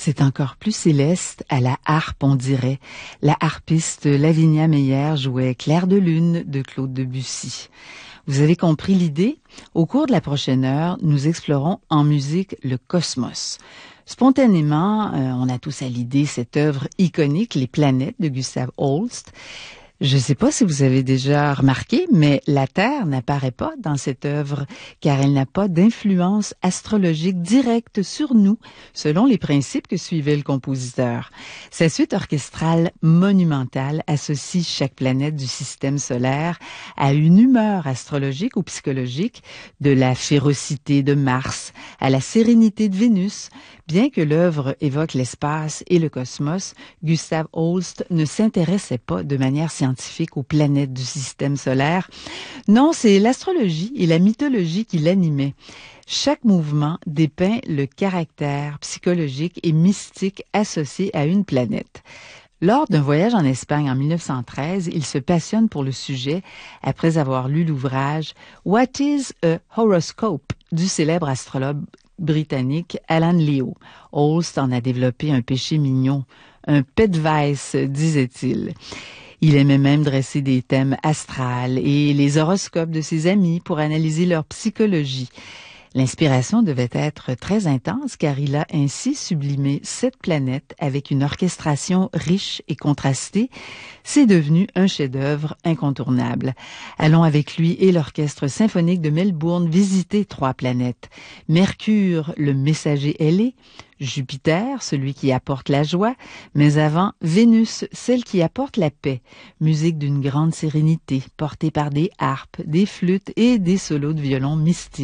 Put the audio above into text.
C'est encore plus céleste à la harpe, on dirait. La harpiste Lavinia Meyer jouait Clair de lune de Claude Debussy. Vous avez compris l'idée? Au cours de la prochaine heure, nous explorons en musique le cosmos. Spontanément, on a tous à l'idée cette œuvre iconique, Les planètes de Gustav Holst. Je ne sais pas si vous avez déjà remarqué, mais la Terre n'apparaît pas dans cette œuvre, car elle n'a pas d'influence astrologique directe sur nous, selon les principes que suivait le compositeur. Sa suite orchestrale monumentale associe chaque planète du système solaire à une humeur astrologique ou psychologique, de la férocité de Mars à la sérénité de Vénus. Bien que l'œuvre évoque l'espace et le cosmos, Gustav Holst ne s'intéressait pas de manière scientifique aux planètes du système solaire. Non, c'est l'astrologie et la mythologie qui l'animaient. Chaque mouvement dépeint le caractère psychologique et mystique associé à une planète. Lors d'un voyage en Espagne en 1913, il se passionne pour le sujet après avoir lu l'ouvrage What is a Horoscope du célèbre astrologue britannique Alan Leo. Holst en a développé un péché mignon, un pet vice, disait-il. Il aimait même dresser des thèmes astrales et les horoscopes de ses amis pour analyser leur psychologie. L'inspiration devait être très intense car il a ainsi sublimé 7 planètes avec une orchestration riche et contrastée. C'est devenu un chef-d'œuvre incontournable. Allons avec lui et l'Orchestre symphonique de Melbourne visiter 3 planètes. Mercure, le messager ailé, Jupiter, celui qui apporte la joie, mais avant, Vénus, celle qui apporte la paix. Musique d'une grande sérénité, portée par des harpes, des flûtes et des solos de violon mystiques.